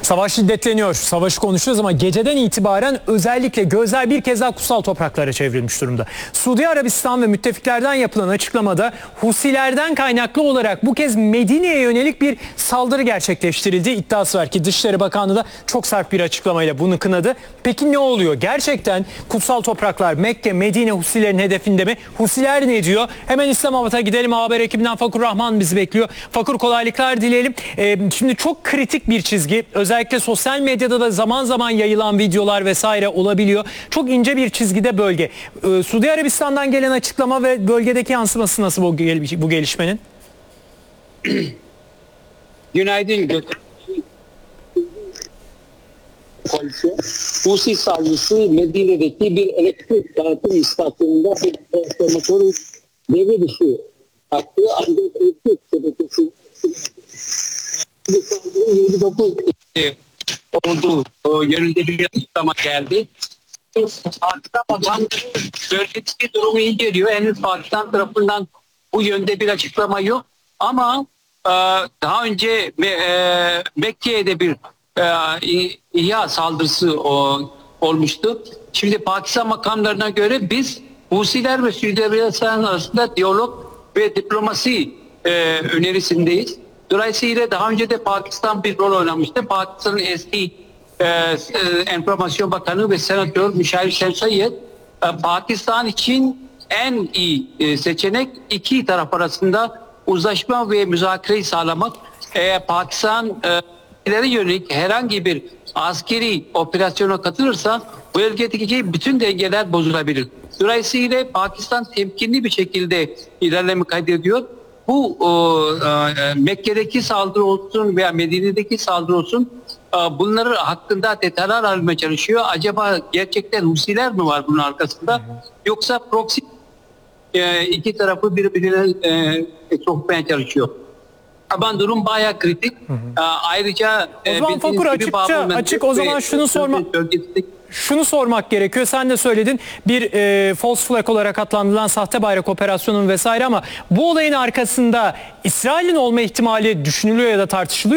Savaş şiddetleniyor. Savaşı konuşuyoruz ama geceden itibaren özellikle gözler bir kez daha kutsal topraklara çevrilmiş durumda. Suudi Arabistan ve müttefiklerden yapılan açıklamada Husilerden kaynaklı olarak bu kez Medine'ye yönelik bir saldırı gerçekleştirildiği iddiası var ki Dışişleri Bakanlığı da çok sert bir açıklamayla bunu kınadı. Peki ne oluyor? Gerçekten kutsal topraklar Mekke, Medine Husilerin hedefinde mi? Husiler ne diyor? Hemen İslamabad'a gidelim. Haber ekibinden Fakur Rahman bizi bekliyor. Fakur, kolaylıklar dileyelim. Şimdi çok kritik bir çizgi. Özellikle sosyal medyada da zaman zaman yayılan videolar vesaire olabiliyor. Çok ince bir çizgide bölge. Suudi Arabistan'dan gelen açıklama ve bölgedeki yansıması nasıl bu gelişmenin? Günaydın Gökhan. Husi savcısı Medine'deki bir elektrik dağıtım istasyonunda bir transformatörü devre dışı attı. Ancak elektrik şebekesi 29 olduğu yönünde bir açıklama geldi. Pakistan Bakanlığı bölgedeki durumu inceliyor. Henüz Pakistan tarafından bu yönde bir açıklama yok. Ama daha önce Mekke'de bir İHA saldırısı olmuştu. Şimdi Pakistan makamlarına göre biz Husiler ve Suudi Arabistan arasında diyalog ve diplomasi önerisindeyiz. Dolayısıyla daha önce de Pakistan bir rol oynamıştı. Pakistan'ın eski Enformasyon Bakanı ve Senatör Müşahir Şemsayed, Pakistan için en iyi seçenek iki taraf arasında uzlaşma ve müzakereyi sağlamak. Pakistan yönelik herhangi bir askeri operasyona katılırsa bölgedeki bütün dengeler bozulabilir. Dolayısıyla Pakistan temkinli bir şekilde ilerleme kaydediyor. Bu Mekke'deki saldırı olsun veya Medine'deki saldırı olsun bunların hakkında detaylar almaya çalışıyor. Acaba gerçekten Husiler mi var bunun arkasında? Yoksa proxy iki tarafı birbirine sokmaya çalışıyor. Ama durum bayağı kritik. Ayrıca o zaman Fakur açık o zaman şunu sormak gerekiyor. Sen de söyledin, bir false flag olarak adlandırılan sahte bayrak operasyonun vesaire, ama bu olayın arkasında İsrail'in olma ihtimali düşünülüyor ya da tartışılıyor.